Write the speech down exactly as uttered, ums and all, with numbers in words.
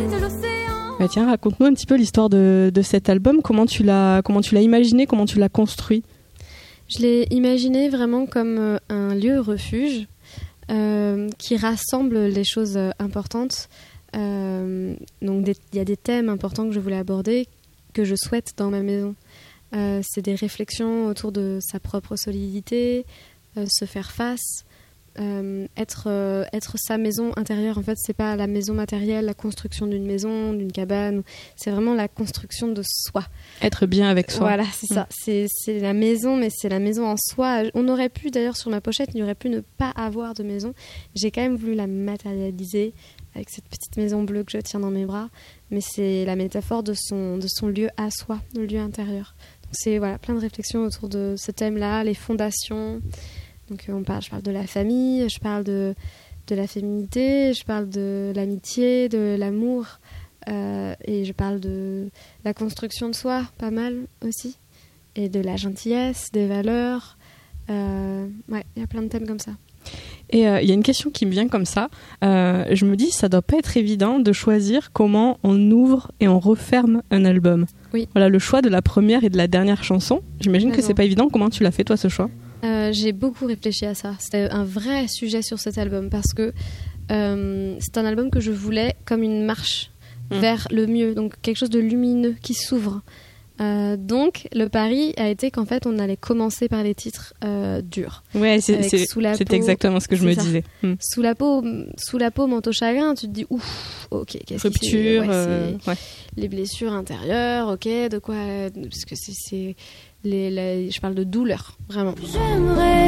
Bah tiens, raconte-nous un petit peu l'histoire de, de cet album. Comment tu l'as, comment tu l'as imaginé, comment tu l'as construit? Je l'ai imaginé vraiment comme un lieu refuge euh, qui rassemble les choses importantes. Euh, donc il y a des thèmes importants que je voulais aborder, que je souhaite dans ma maison. Euh, c'est des réflexions autour de sa propre solidité, euh, se faire face. Euh, être, euh, être sa maison intérieure, en fait, c'est pas la maison matérielle, la construction d'une maison, d'une cabane, c'est vraiment la construction de soi. Être bien avec soi. Voilà, c'est mmh. ça. C'est, c'est la maison, mais c'est la maison en soi. On aurait pu, d'ailleurs, sur ma pochette, il y aurait pu ne pas avoir de maison. J'ai quand même voulu la matérialiser avec cette petite maison bleue que je tiens dans mes bras, mais c'est la métaphore de son, de son lieu à soi, le lieu intérieur. Donc c'est voilà, plein de réflexions autour de ce thème-là, les fondations. Donc on parle, je parle de la famille, je parle de, de la féminité, je parle de l'amitié, de l'amour, euh, et je parle de la construction de soi, pas mal aussi, et de la gentillesse, des valeurs. Euh, ouais, il y a plein de thèmes comme ça. Et il euh, y a une question qui me vient comme ça. Euh, je me dis, ça doit pas être évident de choisir comment on ouvre et on referme un album. Oui. Voilà, le choix de la première et de la dernière chanson. J'imagine Raison. que c'est pas évident. Comment tu l'as fait toi ce choix? Euh, j'ai beaucoup réfléchi à ça. C'était un vrai sujet sur cet album parce que euh, c'est un album que je voulais comme une marche mmh. vers le mieux, donc quelque chose de lumineux qui s'ouvre. Euh, donc le pari a été qu'en fait on allait commencer par les titres euh, durs. Ouais, c'est, c'est, c'est exactement ce que je me ça. disais. Mmh. Sous la peau, sous la peau, manteau chagrin, tu te dis ouf, ok, qu'est-ce rupture, qui c'est, ouais, euh, c'est ouais. les blessures intérieures, ok, de quoi, parce que c'est, c'est les, les, je parle de douleur, vraiment. J'aimerais